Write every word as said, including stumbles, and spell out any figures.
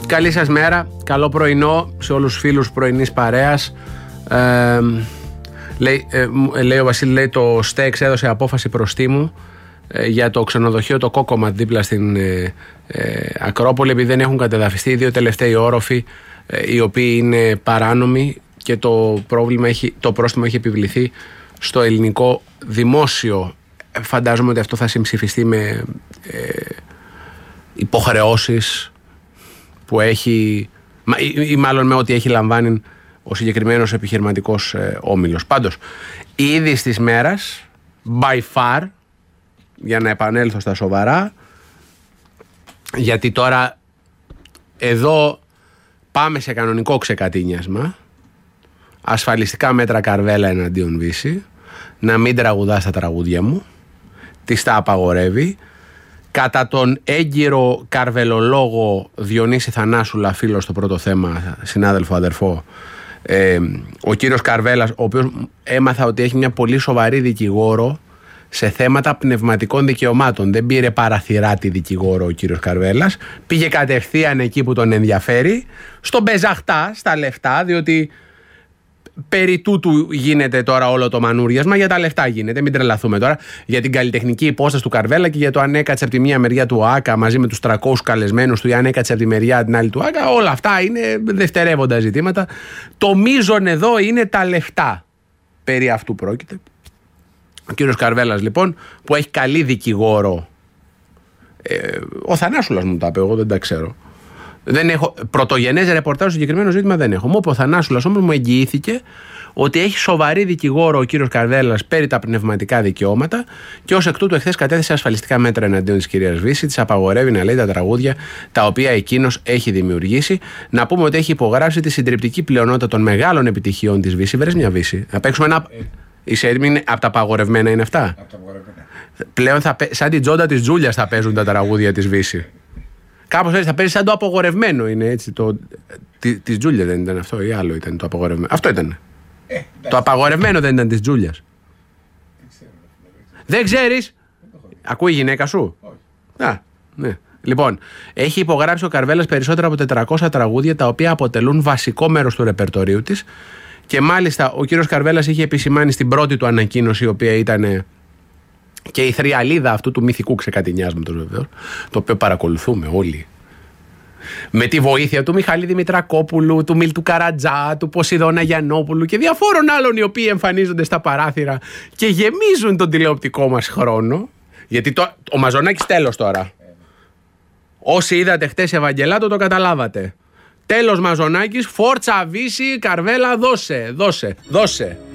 Καλή σας μέρα, καλό πρωινό σε όλους τους φίλους πρωινής παρέας. Ε, λέει, ε, λέει ο Βασίλη, λέει, το ΣΤΕΚΣ έδωσε απόφαση προστίμου ε, για το ξενοδοχείο το Κόκομα δίπλα στην ε, ε, Ακρόπολη, επειδή δεν έχουν κατεδαφιστεί οι δύο τελευταίοι όροφοι ε, οι οποίοι είναι παράνομοι και το, πρόβλημα έχει, το πρόστιμο έχει επιβληθεί στο ελληνικό δημόσιο. Φαντάζομαι ότι αυτό θα συμψηφιστεί με ε, υποχρεώσεις που έχει, ή, ή μάλλον με ό,τι έχει λαμβάνει ο συγκεκριμένος επιχειρηματικός ε, όμιλος. Πάντως, η είδηση της μέρας, by far, για να επανέλθω στα σοβαρά, γιατί τώρα εδώ πάμε σε κανονικό ξεκατίνιασμα, ασφαλιστικά μέτρα Καρβέλα εναντίον Βύση, να μην τραγουδά στα τραγούδια μου, της τα απαγορεύει. Κατά τον έγκυρο καρβελολόγο Διονύση Θανάσουλα, φίλο στο πρώτο θέμα, συνάδελφο, αδερφό, ε, ο κύριος Καρβέλας, ο οποίος έμαθα ότι έχει μια πολύ σοβαρή δικηγόρο σε θέματα πνευματικών δικαιωμάτων. Δεν πήρε παραθυράτη δικηγόρο ο κύριος Καρβέλας, πήγε κατευθείαν εκεί που τον ενδιαφέρει, στον πεζαχτά, στα λεφτά, διότι περί τούτου γίνεται τώρα όλο το μανούριασμα, για τα λεφτά γίνεται, μην τρελαθούμε τώρα, για την καλλιτεχνική υπόσταση του Καρβέλα και για το αν έκατσε από τη μία μεριά του ΟΑΚΑ μαζί με τους τριακόσιους καλεσμένους του ή αν έκατσε από τη μεριά την άλλη του ΟΑΚΑ. Όλα αυτά είναι δευτερεύοντα ζητήματα. Το μείζον εδώ είναι τα λεφτά. Περί αυτού πρόκειται. Ο κύριος Καρβέλας λοιπόν, που έχει καλή δικηγόρο, ε, ο Θανάσουλας μου τα είπε, εγώ δεν τα ξέρω. Δεν έχω πρωτογενές ρεπορτάζ στο συγκεκριμένο ζήτημα, δεν έχω. Μου είπε ο Θανάσουλας όμως, μου εγγυήθηκε ότι έχει σοβαρή δικηγόρο ο κύριος Καρβέλας περί τα πνευματικά δικαιώματα και ως εκ τούτου εχθές κατέθεσε ασφαλιστικά μέτρα εναντίον της κυρίας Βύση. Της απαγορεύει να λέει τα τραγούδια τα οποία εκείνος έχει δημιουργήσει. Να πούμε ότι έχει υπογράψει τη συντριπτική πλειονότητα των μεγάλων επιτυχιών της Βύση. Βρες μια Βύση. Να παίξουμε ένα. Ε. Είσαι έτοιμη, από τα απαγορευμένα είναι αυτά. Από τα απαγορευμένα. Πλέον θα, σαν την τζόντα της Τζούλιας θα παίζουν τα τραγούδια της Βύση. Κάπως έτσι θα παίζει σαν το απογορευμένο είναι έτσι. Το, τη, της Τζούλια δεν ήταν αυτό ή άλλο ήταν το απαγορευμένο. Αυτό ήταν. Ε, το απαγορευμένο δεν ήταν της Τζούλιας. Δεν ξέρεις. Ακούει η γυναίκα σου. Όχι. Α, ναι. Λοιπόν, έχει υπογράψει ο Καρβέλας περισσότερα από τετρακόσια τραγούδια τα οποία αποτελούν βασικό μέρος του ρεπερτορίου της και μάλιστα ο κύριος Καρβέλας είχε επισημάνει στην πρώτη του ανακοίνωση, η οποία ήταν και η θριαλίδα αυτού του μυθικού ξεκατηνιάσματος βεβαίως, το οποίο παρακολουθούμε όλοι. Με τη βοήθεια του Μιχάλη Δημητρακόπουλου, του Μίλτου Καρατζά, του Ποσειδώνα Γιαννόπουλου και διαφόρων άλλων οι οποίοι εμφανίζονται στα παράθυρα και γεμίζουν τον τηλεοπτικό μας χρόνο. Γιατί το, ο Μαζονάκης τέλος τώρα. Όσοι είδατε χτες Ευαγγελάτο το καταλάβατε. Τέλος Μαζονάκης, φόρτσα Βύση, Καρβέλα, δώσε, δώσε, δώσε.